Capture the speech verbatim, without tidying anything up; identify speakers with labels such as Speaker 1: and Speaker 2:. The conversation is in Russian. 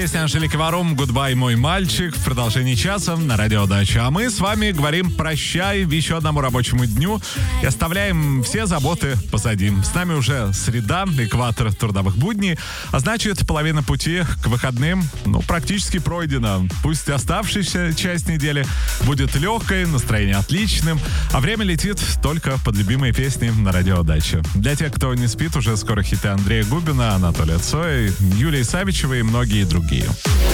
Speaker 1: Песня Анжелики Варум «Гудбай, мой мальчик» в продолжении часа на радио Дача. А мы с вами говорим прощай еще одному рабочему дню и оставляем все заботы позади. С нами уже среда, экватор трудовых будней, а значит, половина пути к выходным, ну, практически пройдена. Пусть оставшаяся часть недели будет легкой, настроение отличным, а время летит только под любимые песни на радио Дача. Для тех, кто не спит, уже скоро хиты Андрея Губина, Анатолия Цоя, Юлии Савичевой и многие другие.